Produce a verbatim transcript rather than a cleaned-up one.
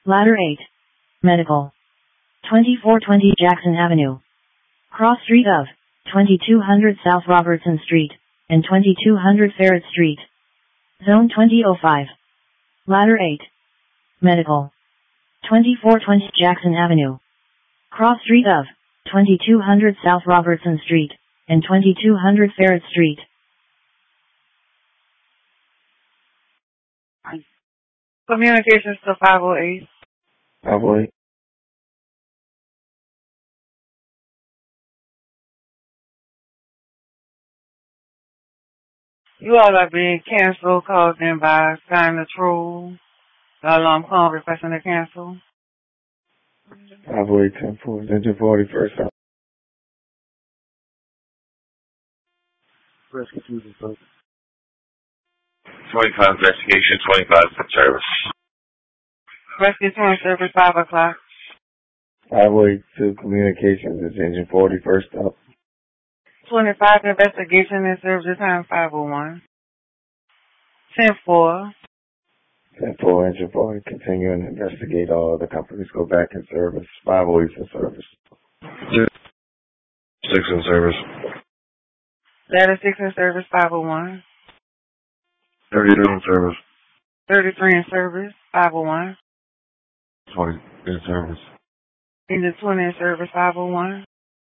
Ladder eight. Medical. twenty-four twenty Jackson Avenue. Cross street of twenty-two hundred South Robertson Street and twenty-two hundred Ferret Street. Zone twenty oh five. Ladder eight. Medical. twenty-four twenty Jackson Avenue. Cross street of twenty-two hundred South Robertson Street and twenty-two hundred Ferret Street. Communications to five oh eight. five oh eight. You all are being canceled, called in by Sign the Troll. The alarm call requesting to cancel. five oh eight ten four, engine forty-first up. Rescue Fusion Service. twenty-five investigation, twenty-five service. Rescue twenty service five o'clock. five oh eight two communications, it's engine forty-first up. twenty-five investigation and service time five oh one. ten four. ten four, engine forty, continue and investigate all other companies. Go back in service. five oh eight in service. six in service. Data six in service five oh one. thirty-two in service. thirty-three in service five oh one. twenty in service. Engine twenty in service five oh one.